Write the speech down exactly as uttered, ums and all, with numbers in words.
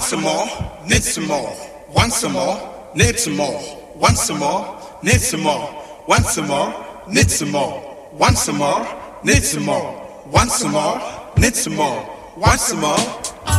some more, need some more. Want some more, need some more. Want some more, need some more. Want some more, need some more. Want some more, need some more. Want some more, need some more. Want some more.